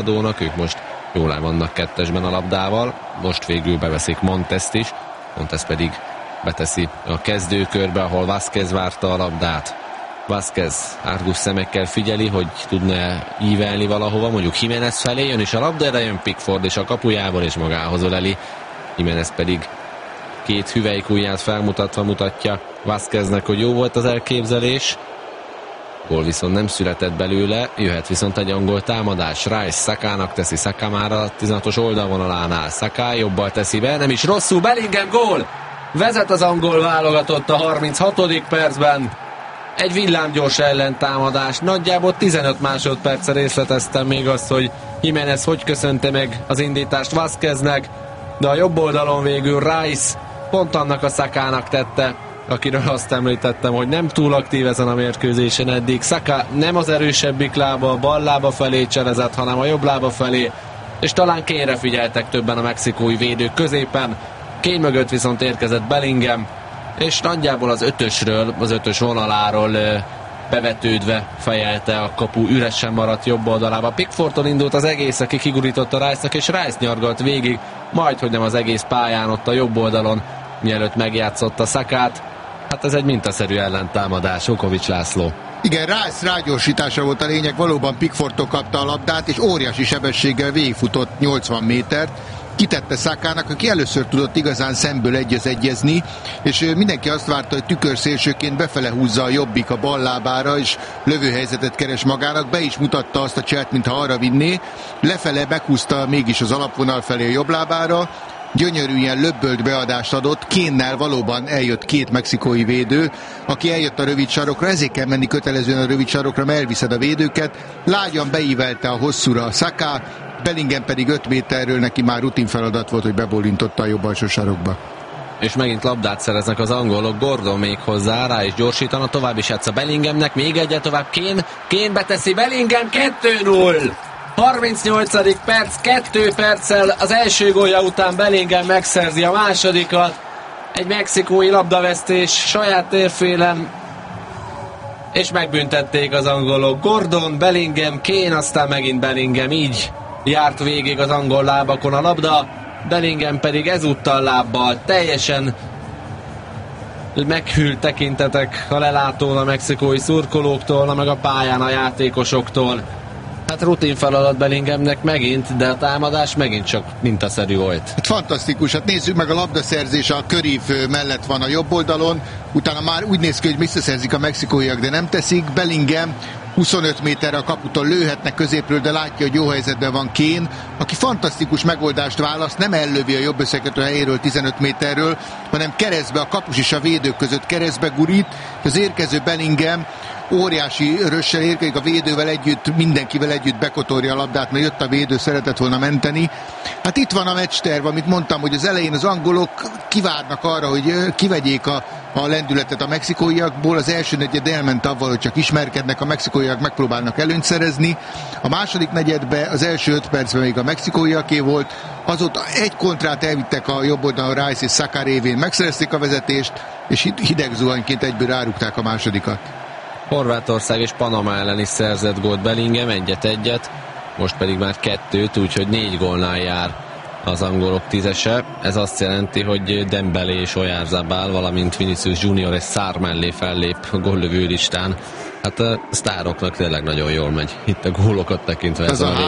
ők most jól el vannak kettesben a labdával, most végül beveszik Montest is, Montes pedig beteszi a kezdőkörbe, ahol Vázquez várta a labdát. Vázquez árgus szemekkel figyeli, hogy tudna ívelni valahova, mondjuk Jiménez felé, jön is a labda, de jön Pickford és a kapujából, és magához öleli. Jiménez pedig két hüvelykujját felmutatva mutatja Vázqueznek, hogy jó volt az elképzelés. Gól viszont nem született belőle, jöhet viszont egy angol támadás. Rice Sakának teszi, Saka már a 16-os oldalvonalánál. Saka jobbal teszi be, nem is rosszul, Bellingham gól! Vezet az angol válogatott a 36. percben. Egy villámgyors ellentámadás. Nagyjából 15 másodperccel részleteztem még azt, hogy Jiménez hogy köszönte meg az indítást Vázqueznek, de a jobb oldalon végül Rice pont annak a Sakának tette, akiről azt említettem, hogy nem túl aktív ezen a mérkőzésen eddig. Saka nem az erősebbik lába, a bal lába felé cselezett, hanem a jobb lába felé, és talán Kane-re figyeltek többen a mexikói védők középen. Kane mögött viszont érkezett Bellingham, és nagyjából az ötös vonaláról bevetődve fejelte a kapu üresen maradt jobb oldalába. Pickfordtól indult az egész, aki kigurította Rice-nak, és Rice nyargalt végig, majd hogy nem az egész pályán ott a jobb oldalon, mielőtt megjátszotta Sakát. Hát ez egy mintaszerű ellentámadás, Okovics László. Igen, Rice rágyorsítása volt a lényeg, valóban Pickfordtól kapta a labdát, és óriási sebességgel végigfutott 80 métert, kitette Sakának, aki először tudott igazán szemből egyezni, és mindenki azt várta, hogy tükörszélsőként befele húzza a jobbik a bal lábára, és lövőhelyzetet keres magának, be is mutatta azt a cselt, mintha arra vinné, lefele meghúzta mégis az alapvonal felé a jobb lábára, gyönyörűen löbbölt beadást adott, Kane-nel valóban eljött két mexikói védő, aki eljött a rövid sarokra, ezért kell menni kötelezően a rövid sarokra, mert elviszed a védőket, lágyan beívelte a hosszúra a Saka, Bellingham pedig 5 méterről neki már rutin feladat volt, hogy bebólintotta a jobb alsó sarokba. És megint labdát szereznek az angolok, Gordon még hozzá, rá is gyorsítana, tovább is játsz a Bellinghamnek, még egyet tovább Kane beteszi, Bellingham 2-0! 38. perc, 2 perccel az első gólja után Bellingham megszerzi a másodikat. Egy mexikói labdavesztés saját térfélen, és megbüntették az angolok. Gordon, Bellingham, Kane, aztán megint Bellingham, így járt végig az angol lábakon a labda. Bellingham pedig ezúttal lábbal teljesen meghűlt tekintetek a lelátón a mexikói szurkolóktól, meg a pályán a játékosoktól. Hát rutin feladat Bellinghamnek megint, de a támadás megint csak mintaszerű volt. Hát fantasztikus, hát nézzük meg a labdaszerzés, a körív mellett van a jobb oldalon, utána már úgy néz ki, hogy visszaszerzik a mexikóiak, de nem teszik. Bellingham 25 méterre a kaputól lőhetnek középről, de látja, hogy jó helyzetben van Kane, aki fantasztikus megoldást választ, nem ellövi a jobb összekötő helyéről 15 méterről, hanem keresztbe, a kapus és a védők között keresztbe gurít, az érkező Bellingham óriási rössel érkezik a védővel együtt, mindenkivel együtt bekotorja a labdát, mert jött a védő, szeretett volna menteni. Hát itt van a meccsterv, amit mondtam, hogy az elején az angolok kivárnak arra, hogy kivegyék a lendületet a mexikóiakból. Az első negyed elment avval, hogy csak ismerkednek, a mexikóiak megpróbálnak előnyt szerezni. A második negyedben, az első 5 percben még a mexikóiaké volt, azóta egy kontrát elvittek a jobb oldalon, Rice és Saka révén megszerezték a vezetést, és hideg zuhanyként egyből rárúgták a másodikat. Horvátország és Panama ellen is szerzett gólt Bellingham, 1-1, most pedig már 2-t, úgyhogy 4 gólnál jár az angolok 10-ese. Ez azt jelenti, hogy Dembélé és Oyarzabal, valamint Vinicius Junior és Sarr mellé fellép a góllövő listán. Hát a sztároknak tényleg nagyon jól megy itt a gólokat tekintve. Ez a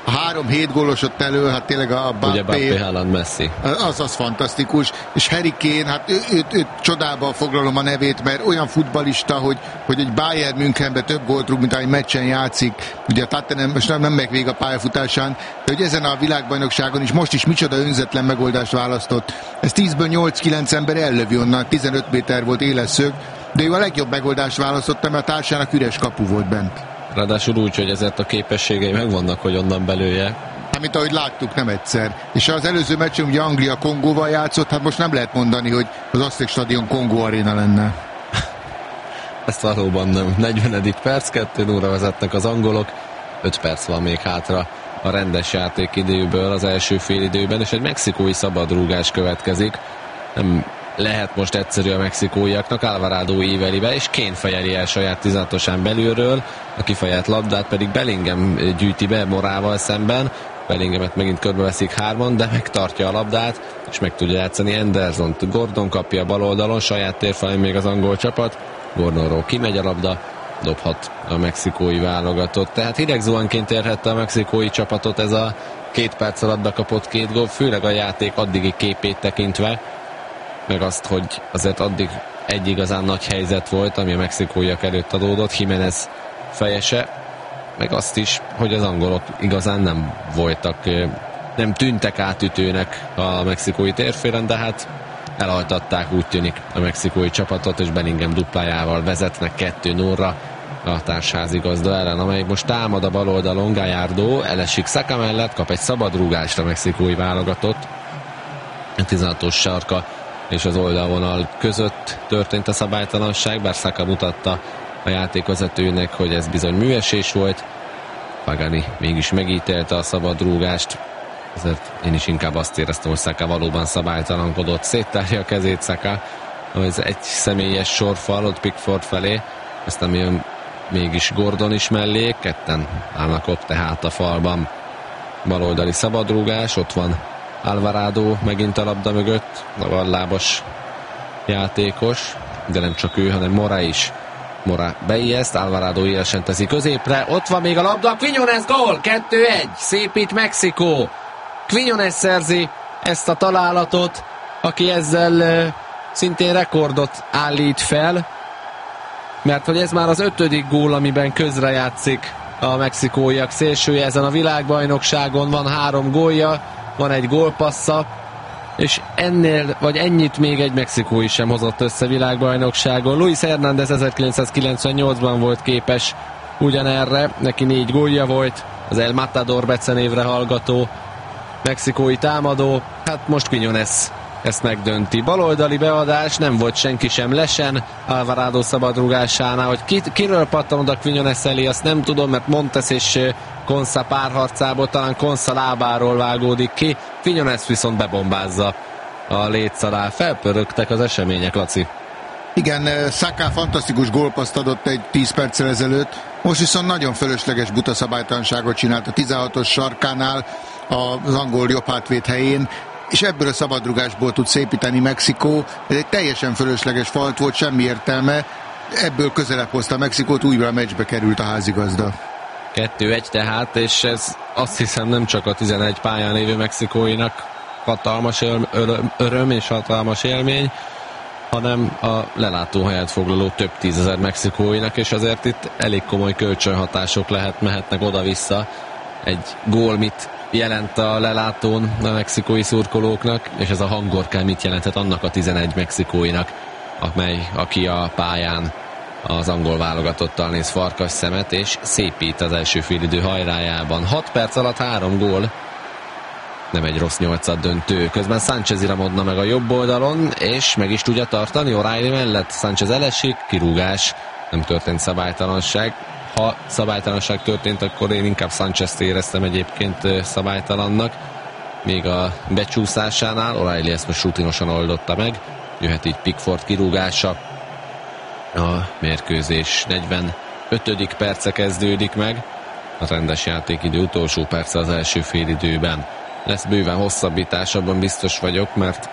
3-7 gólos ott elő, hát tényleg a Mbappé, Haaland, Messi. Az fantasztikus, és Harry Kane, hát őt csodába foglalom a nevét, mert olyan futballista, hogy egy Bayern Münchenben több gólt rúg, mint ahogy meccsen játszik. Ugye a Tottenham most nem meg vég a pályafutásán, de hogy ezen a világbajnokságon is most is micsoda önzetlen megoldást választott. Ez 10-ből 8-9 ember ellövi onnan, 15 méter volt éles szög, de ő a legjobb megoldást választotta, mert a társának üres kapu volt bent. Ráadásul úgy, hogy ezért a képességei megvannak, hogy onnan belője. Hát, mint ahogy láttuk, nem egyszer. És az előző meccsen ugye Anglia Kongóval játszott, hát most nem lehet mondani, hogy az Aztec stadion Kongó aréna lenne. Ezt valóban nem. 40. perc, 2-0 vezetnek az angolok, 5 perc van még hátra a rendes játékidőből az első félidőben, és egy mexikói szabadrúgás következik. Nem lehet most egyszerű a mexikóiaknak. Alvarado íveli be, és Kane fejeli el saját 16-osán belülről, a kifejelt labdát pedig Bellingham gyűjti be Morával szemben. Bellinghamet megint körbeveszik hárman, de megtartja a labdát, és meg tudja játszani Andersont. Gordon kapja a bal oldalon, saját térfalén még az angol csapat. Gordonról kimegy a labda, dobhat a mexikói válogatott. Tehát hideg zuhanként érhette a mexikói csapatot ez a 2 perc alatt bekapott 2 gól, főleg a játék addigi képét tekintve, meg azt, hogy azért addig egy igazán nagy helyzet volt, ami a mexikóiak előtt adódott, Jiménez fejese, meg azt is, hogy az angolok igazán nem voltak, nem tűntek átütőnek a mexikói térfélen, de hát elhajtatták, úgy tűnik, a mexikói csapatot, és Bellingham duplájával vezetnek 2-0-ra a társházigazda ellen, amely most támad a bal oldalon. Gallardo elesik Saka mellett, kap egy szabadrúgást a mexikói válogatott. A 16-os sarka és az oldalvonal között történt a szabálytalanság, bár Saka mutatta a játékvezetőnek, hogy ez bizony műesés volt. Pagani mégis megítélte a szabadrúgást, ezért én is inkább azt éreztem, hogy Saka valóban szabálytalankodott. Széttárja a kezét Saka, ez egy személyes sorfal ott Pickford felé, aztán jön mégis Gordon is mellé, ketten állnak ott tehát a falban. Baloldali szabadrúgás, ott van Alvarado megint a labda mögött, a vallábas játékos, de nem csak ő, hanem Mora is. Mora beijeszt, Alvarado élesen teszi középre, ott van még a labda, Quiñones gól, 2-1, szépít Mexikó. Quiñones szerzi ezt a találatot, aki ezzel szintén rekordot állít fel, mert hogy ez már az 5. gól, amiben közrejátszik a mexikóiak szélsője ezen a világbajnokságon. Van 3 gólja, van egy gólpassza, és ennél, vagy ennyit még egy mexikói sem hozott össze világbajnokságon. Luis Hernández 1998-ban volt képes ugyanerre, neki 4 gólja volt, az El Matador becenévre hallgató mexikói támadó. Hát most Quiñones ezt megdönti. Baloldali beadás, nem volt senki sem lesen Alvarado szabadrugásánál, hogy kiről pattan oda Quiñones elé, azt nem tudom, mert Montes és Konsa párharcából talán Konsa lábáról vágódik ki, Quiñones viszont bebombázza a léc alá. Felpörögtek az események, Laci. Igen, Saka fantasztikus gólpaszt adott egy 10 perccel ezelőtt, most viszont nagyon fölösleges buta szabálytalanságot csinált a 16-os sarkánál, az angol jobb hátvéd helyén, és ebből a szabadrugásból tud szépíteni Mexikó. Ez egy teljesen fölösleges falt volt, semmi értelme. Ebből közelebb hozta Mexikót, újra a meccsbe került a házigazda. 2-1 tehát, és ez azt hiszem nem csak a 11 pályán lévő mexikóinak hatalmas öröm és hatalmas élmény, hanem a lelátóhelyet foglaló több 10 000 mexikóinak, és azért itt elég komoly kölcsönhatások mehetnek oda-vissza. Egy gól mit jelent a lelátón a mexikói szurkolóknak, és ez a hangorkán mit jelenthet annak a 11 mexikóinak, aki a pályán az angol válogatottal néz farkas szemet, és szépít az első félidő hajrájában. 6 perc alatt 3 gól, nem egy rossz 8-at döntő. Közben Sánchez iramodna meg a jobb oldalon, és meg is tudja tartani O'Reilly mellett. Sánchez elesik, kirúgás, nem történt szabálytalanság. Ha szabálytalanság történt, akkor én inkább Sánchezt éreztem egyébként szabálytalannak. Még a becsúszásánál O'Reilly ezt most rutinosan oldotta meg. Jöhet így Pickford kirúgása. A mérkőzés 45. perce kezdődik meg. A rendes játékidő utolsó perce az első félidőben. Lesz bőven hosszabbítás, abban biztos vagyok, mert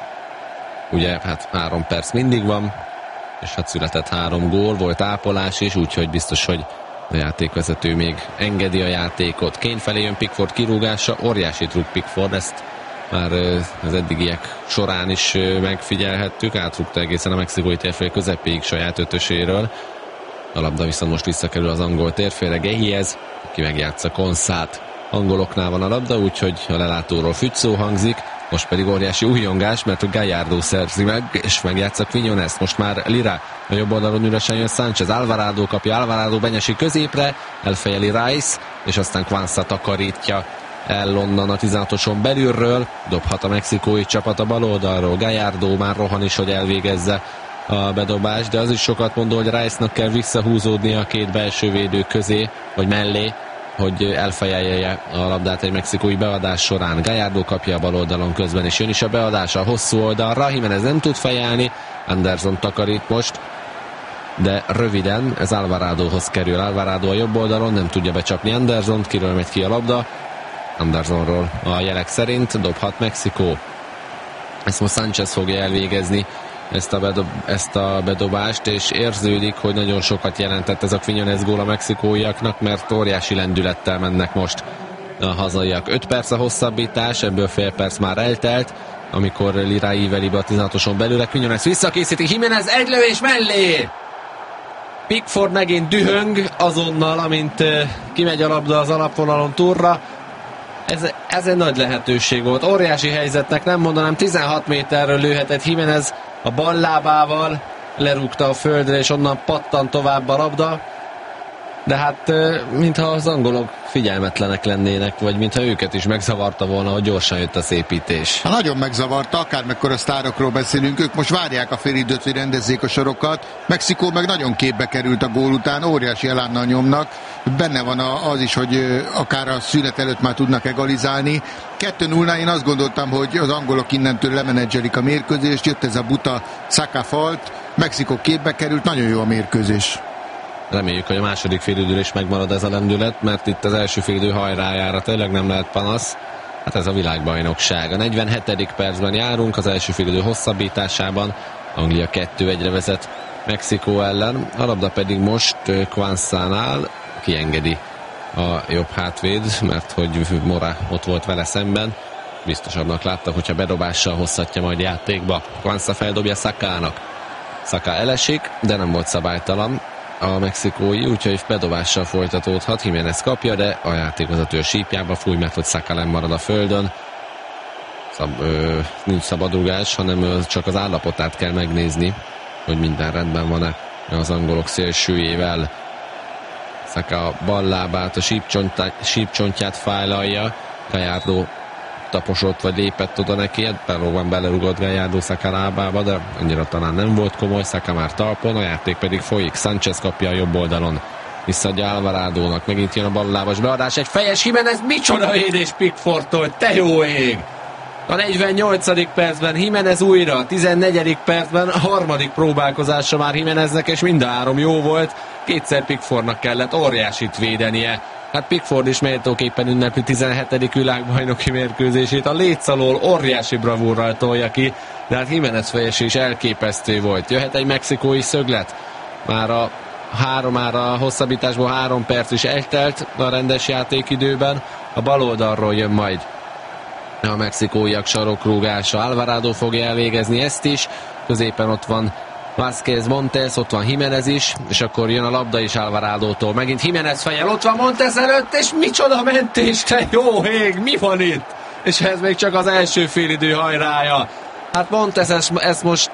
ugye hát 3 perc mindig van, és hát született 3 gól, volt ápolás is, úgyhogy biztos, hogy a játékvezető még engedi a játékot. Kane felé jön Pickford kirúgása, óriási trükk Pickford, ezt már az eddigiek során is megfigyelhettük, átrúgta egészen a mexikói térfél közepéig saját ötöséről. A labda viszont most visszakerül az angol térfélre, Gehiez, aki megjátsza Konsát. Angoloknál van a labda, úgyhogy a lelátóról fügyszó hangzik, most pedig óriási újongás, mert a Gallardo szerzi meg, és megjátsza Quiñones. Most már Lira, a jobb oldalon üresen jön Sánchez, Alvarado kapja, Alvarado benyesi középre, elfejeli Rice, és aztán Kwanza takarítja el onnan a 16-oson belülről, dobhat a mexikói csapat a bal oldalról. Gallardo már rohan is, hogy elvégezze a bedobást, de az is sokat mondó, hogy Rice-nak kell visszahúzódnia a 2 belső védő közé, vagy mellé, hogy elfejelje a labdát egy mexikói beadás során. Gallardo kapja a bal oldalon, közben is jön is a beadás a hosszú oldalra. Jiménez nem tud fejelni, Anderson takarít most, de röviden ez Alvaradohoz kerül. Alvarado a jobb oldalon nem tudja becsapni Andersont, kiről megy ki a labda. Andersonról a jelek szerint dobhat Mexikó. Ezt most Sánchez fogja elvégezni, ezt a bedobást, és érződik, hogy nagyon sokat jelentett ez a Quiñones gól a mexikóiaknak, mert óriási lendülettel mennek most a hazaiak. 5 perc a hosszabbítás, ebből fél perc már eltelt, amikor Lira íveli be a 16-oson belőle. Quiñones visszakészíti, Jiménez egy lövés mellé! Pickford megint dühöng azonnal, amint kimegy a labda az alapvonalon túlra. Ez egy nagy lehetőség volt. Óriási helyzetnek nem mondanám, 16 méterről lőhetett Jiménez a bal lábával, lerúgta a földre, és onnan pattan tovább a labda. De hát mintha az angolok figyelmetlenek lennének, vagy mintha őket is megzavarta volna, hogy gyorsan jött a szépítés. Nagyon megzavarta, akármekkora sztárokról beszélünk, ők most várják a félidőt, hogy rendezzék a sorokat. Mexikó meg nagyon képbe került a gól után, óriási elánnal nyomnak. Benne van az is, hogy akár a szünet előtt már tudnak egalizálni. 2-0-nál én azt gondoltam, hogy az angolok innentől lemenedzselik a mérkőzést, jött ez a buta Saka falt, Mexikó képbe került, nagyon jó a mérkőzés. Reméljük, hogy a második félidőre is megmarad ez a lendület, mert itt az első félidő hajrájára tényleg nem lehet panasz. Hát ez a világbajnokság. A 47. percben járunk, az első félidő hosszabbításában. Anglia 2-1-re vezet Mexikó ellen. A labda pedig most Quansánál kiengedi a jobb hátvéd, mert hogy Mora ott volt vele szemben. Biztosabbnak látta, hogyha bedobással hozhatja majd játékba. Quansá feldobja Sakának. Saka elesik, de nem volt szabálytalan a mexikói, úgyhogy bedobással folytatódhat. Jiménez kapja, de a játékvezető a sípjába fúj, mert hogy Saka nem marad a földön. Nincs szabadrugás, hanem csak az állapotát kell megnézni, hogy minden rendben van-e az angolok szélsőjével. Saka a bal lábát, a sípcsontját fájlalja. Gallardo taposott, vagy lépett oda neki, Perlóban belerugott Gallardo Saka lábába, de annyira talán nem volt komoly. Saka már talpon, a játék pedig folyik. Sánchez kapja a jobb oldalon, visszadja Alvaradónak, megint jön a ballábas beadás, egy fejes Jiménez, micsoda védés Pickfordtól, te jó ég! A 48. percben Jiménez újra, 14. percben a harmadik próbálkozása már Jiméneznek, és mind a három jó volt. Kétszer Pickfordnak kellett óriásit védenie. Hát Pickford is méltóképpen ünnepli 17. világbajnoki mérkőzését. A léc alól óriási bravúrral tolja ki, de hát Jiménez fejese is elképesztő volt. Jöhet egy mexikói szöglet. Már a hosszabbításból 3 perc is eltelt a rendes játékidőben. A bal oldalról jön majd a mexikóiak sarokrúgása. Alvarado fogja elvégezni ezt is. Középen ott van Vázquez, Montes, ott van Jiménez is, és akkor jön a labda is Alvaradótól. Megint Jiménez fejel, ott van Montes előtt, és micsoda mentés, te jó ég, mi van itt? És ez még csak az első félidő hajrája. Hát Montes ezt most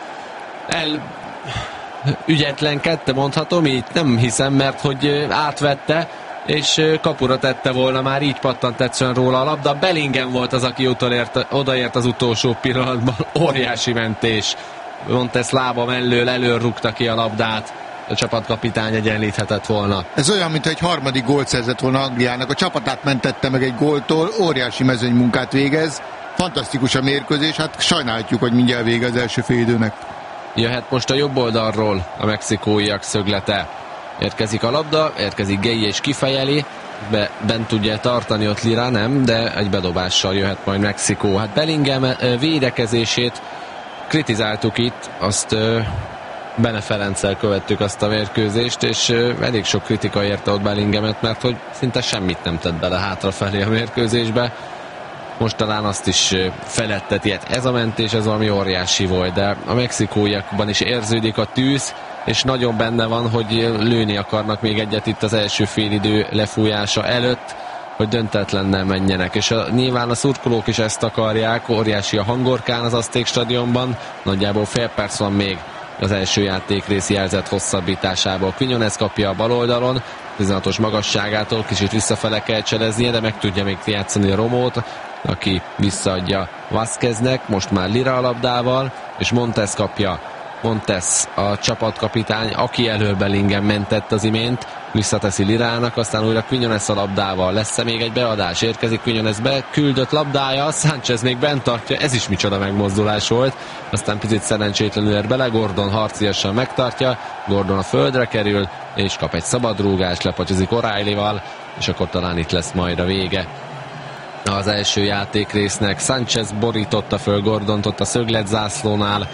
ügyetlenkedte, mondhatom így? Nem hiszem, mert hogy átvette, és kapura tette volna, már így pattant egyszerűen róla a labda. Bellingham volt az, aki odaért az utolsó pillanatban. Óriási mentés. Montes lába mellől előrúgta ki a labdát. A csapatkapitány egyenlíthetett volna. Ez olyan, mintha egy harmadik gólt szerzett volna Angliának. A csapatát mentette meg egy góltól, óriási mezőnymunkát végez. Fantasztikus a mérkőzés, hát sajnáljuk, hogy mindjárt vége az első félidőnek. Jöhet most a jobb oldalról a mexikóiak szöglete. Érkezik a labda, érkezik Gueye és kifejeli. Bent tudja tartani ott Lira, nem, de egy bedobással jöhet majd Mexikó. Hát Bellingham védekezését kritizáltuk itt, azt Bene Ferenccel követtük azt a mérkőzést, és elég sok kritika érte ott Bellinghamet, mert hogy szinte semmit nem tett bele hátrafelé a mérkőzésbe. Most talán azt is feletteti, hát ez a mentés, ez valami óriási volt, de a mexikóiakban is érződik a tűz, és nagyon benne van, hogy lőni akarnak még egyet itt az első félidő lefújása előtt, hogy döntetlennel menjenek, és nyilván a szurkolók is ezt akarják. Óriási a hangorkán az Azték stadionban, nagyjából fél perc van még az első játékrész jelzett hosszabbításából. Quiñones kapja a bal oldalon, 16-os magasságától kicsit visszafele kell cseleznie, de meg tudja még játszani a Romót, aki visszaadja Vázqueznek, most már Lira a labdával, és Montes kapja. Montes a csapatkapitány, aki elől Bellingham mentett az imént, visszateszi Lirának, aztán újra Quinones a labdával. Lesz-e még egy beadás? Érkezik Quinones be, küldött labdája, Sánchez még bent tartja, ez is micsoda megmozdulás volt. Aztán picit szerencsétlenül ér bele, Gordon harciasan megtartja, Gordon a földre kerül, és kap egy szabadrúgást, lepacsizik O'Reillyval, és akkor talán itt lesz majd a vége az első játékrésznek. Sánchez borította föl Gordont ott a szögletzászlónál,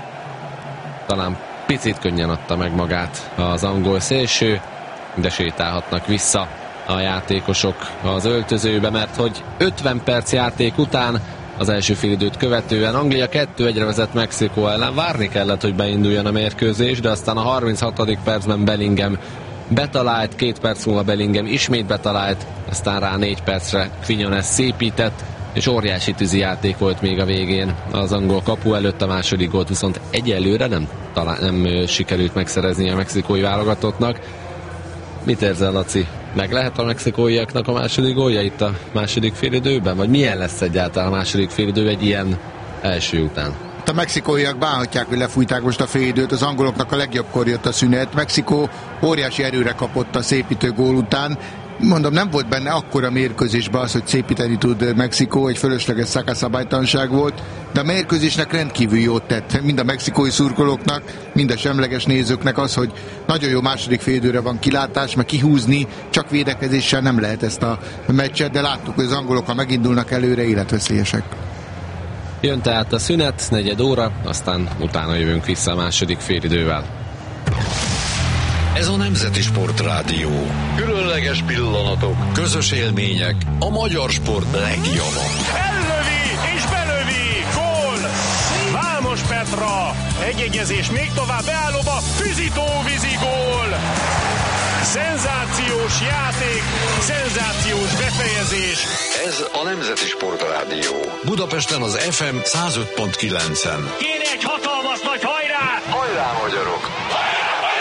talán picit könnyen adta meg magát az angol szélső, de sétálhatnak vissza a játékosok az öltözőbe, mert hogy 50 perc játék után, az első félidőt követően Anglia 2-1-re vezet Mexikó ellen. Várni kellett, hogy beinduljon a mérkőzés, de aztán a 36. percben Bellingham betalált, 2 perc múlva Bellingham ismét betalált, aztán rá 4 percre Quinones szépített, és óriási tűzijáték volt még a végén az angol kapu előtt. A második gólt viszont egyelőre nem sikerült megszerezni a mexikói válogatottnak. Mit érzel, Laci? Meg lehet a mexikóiaknak a második gólja itt a második félidőben? Vagy milyen lesz egyáltalán a második félidő egy ilyen első után? A mexikóiak bánhatják, hogy lefújták most a félidőt, az angoloknak a legjobbkor jött a szünet. Mexikó óriási erőre kapott a szépítő gól után. Mondom, nem volt benne akkora mérkőzésben az, hogy szépíteni tud Mexikó, egy fölösleges szakaszabálytalanság volt, de a mérkőzésnek rendkívül jót tett, mind a mexikói szurkolóknak, mind a semleges nézőknek az, hogy nagyon jó második félidőre van kilátás, meg kihúzni, csak védekezéssel nem lehet ezt a meccset, de láttuk, hogy az angolok, ha megindulnak előre, életveszélyesek. Jön tehát a szünet, 4 óra, aztán utána jövünk vissza a második félidővel. Ez a Nemzeti Sportrádió. Különleges pillanatok, közös élmények, a magyar sport legjava. Ellövi és belövi! Gól! Vámos Petra! Egyegyezés még tovább beállóba, Füzitó vízi gól! Szenzációs játék, szenzációs befejezés. Ez a Nemzeti Sportrádió. Budapesten az FM 105.9-en. Kéne egy hatalmas nagy hajrá! Hajrá, magyarok!